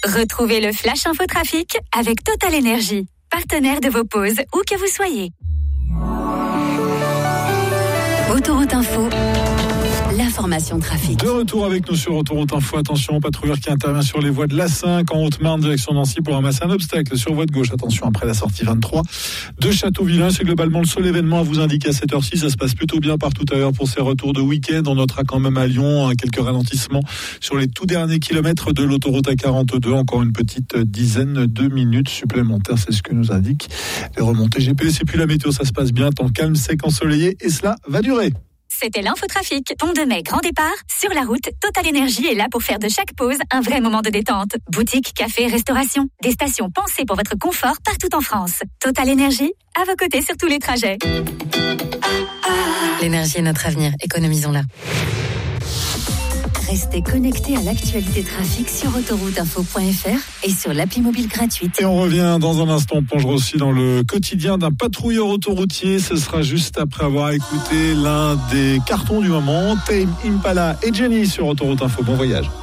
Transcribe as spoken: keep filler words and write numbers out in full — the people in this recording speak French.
Retrouvez le Flash Info Trafic avec Total Energy, partenaire de vos pauses, où que vous soyez. Autoroute Info, l'information trafic. De retour avec nous sur Autoroute Info. Attention, patrouilleur qui intervient sur les voies de l'A cinq en Haute-Marne, direction Nancy, pour ramasser un obstacle sur voie de gauche. Attention, après la sortie vingt-trois de Châteauvillain. C'est globalement le seul événement à vous indiquer à cette heure-ci. Ça se passe plutôt bien partout ailleurs pour ces retours de week-end. On notera quand même à Lyon quelques ralentissements sur les tout derniers kilomètres de l'autoroute A quarante-deux. Encore une petite dizaine de minutes supplémentaires. C'est ce que nous indiquent les remontées G P S. Et puis la météo, ça se passe bien. Temps calme, sec, ensoleillé. Et cela va durer. C'était l'infotrafic. Pont de Mai, grand départ. Sur la route, Total Energy est là pour faire de chaque pause un vrai moment de détente. Boutique, café, restauration. Des stations pensées pour votre confort partout en France. Total Energy, à vos côtés sur tous les trajets. L'énergie est notre avenir. Économisons-la. Restez connectés à l'actualité trafic sur autoroute info point f r et sur l'appli mobile gratuite. Et on revient dans un instant, on plongera aussi dans le quotidien d'un patrouilleur autoroutier. Ce sera juste après avoir écouté l'un des cartons du moment, Tame Impala et Jenny sur Autoroute Info. Bon voyage.